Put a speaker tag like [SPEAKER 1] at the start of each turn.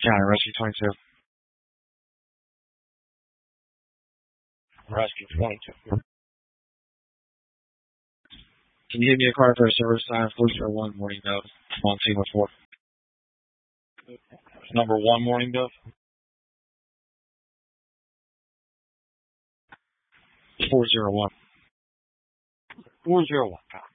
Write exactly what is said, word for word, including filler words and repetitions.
[SPEAKER 1] County Rescue twenty-two. Rescue twenty-two. Can you give me a card for a service sign, four zero one Morning Dove, Montego four? Number one Morning Dove? four zero one. four zero one.